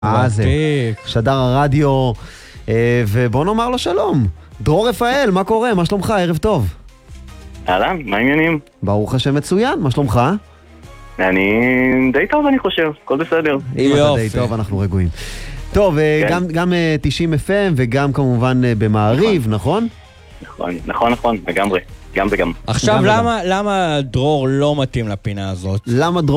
זה שדר הרדיו, ובוא נאמר לו שלום. דרור רפאל, מה קורה? מה שלומך? ערב טוב. אהלן, מה העניינים? ברוך השם מצוין, מה שלומך? אני די טוב, אני חושב, הכל בסדר. אם אתה די טוב, אנחנו רגועים. טוב, גם 90 FM וגם כמובן במעריב, נכון? נכון, לגמרי, גם וגם. עכשיו, למה דרור לא מתאים לפינה הזאת? למה דרור